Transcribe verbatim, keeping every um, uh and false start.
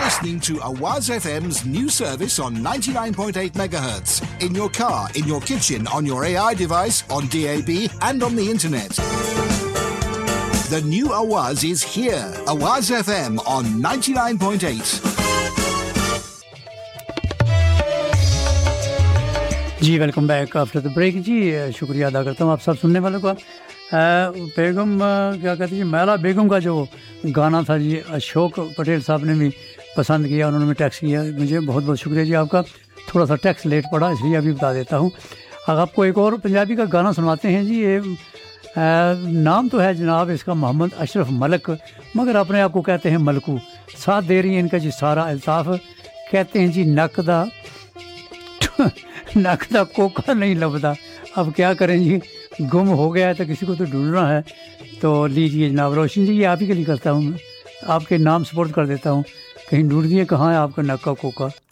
listening to Awaz F M's new service on ninety-nine point eight megahertz. In your car, in your kitchen, on your A I device, on D A B and on the internet. The new Awaz is here. Awaz F M on ninety-nine point eight. Ji welcome back after the break. जी शुक्रिया अदा करता हूँ आप सब सुनने वालों का। बेगम क्या कहती है, मैला बेगम का जो गाना था जी, अशोक पटेल साहब ने भी पसंद किया, उन्होंने भी टैक्स किया, मुझे बहुत बहुत शुक्रिया जी आपका। थोड़ा सा टैक्स लेट पड़ा इसलिए अभी बता देता हूँ। अब आपको एक और पंजाबी का गाना सुनाते हैं जी। ये आ, नाम तो है जनाब इसका मोहम्मद अशरफ मलक, मगर अपने आप को कहते हैं मलकू। साथ दे रही हैं इनका जी सारा अल्ताफ़, कहते हैं जी नक दा नक दा कोका नहीं लभदा। अब क्या करें जी, गुम हो गया है तो किसी को तो ढूंढना है। तो लीजिए जनाब, रोशन जी ये आप ही के लिए करता हूँ, आपके नाम सपोर्ट कर देता हूँ, कहीं ढूंढ दिए कहाँ है आपका नक का कोका।